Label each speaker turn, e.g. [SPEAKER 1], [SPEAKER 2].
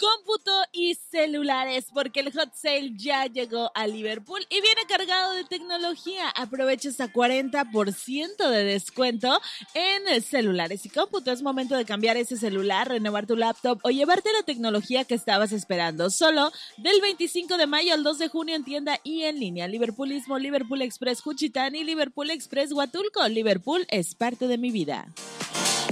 [SPEAKER 1] cómputo y celulares, porque el hot sale ya llegó a Liverpool y viene cargado de tecnología. Aprovecha hasta 40% de descuento en celulares y cómputo. Es momento de cambiar ese celular, renovar tu laptop o llevarte la tecnología que estabas esperando. Solo del 25 de mayo al 2 de junio en tienda y en línea. Liverpoolismo, Liverpool Express Juchitán y Liverpool Express Huatulco. Liverpool es parte de mi vida.